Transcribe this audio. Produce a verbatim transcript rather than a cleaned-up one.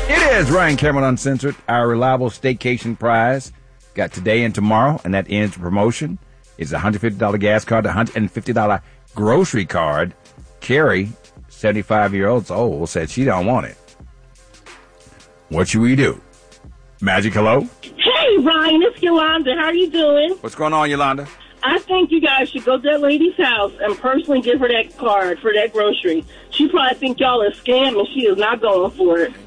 It is Ryan Cameron Uncensored, our reliable staycation prize. Got today and tomorrow, and that ends the promotion. It's a one hundred fifty dollars gas card, a one hundred fifty dollars grocery card. Carrie, seventy-five-year-old old, said she don't want it. What should we do? Magic, hello? Hey, Ryan, it's Yolanda. How are you doing? What's going on, Yolanda? I think you guys should go to that lady's house and personally give her that card for that grocery. She probably think y'all are scam, and she is not going for it.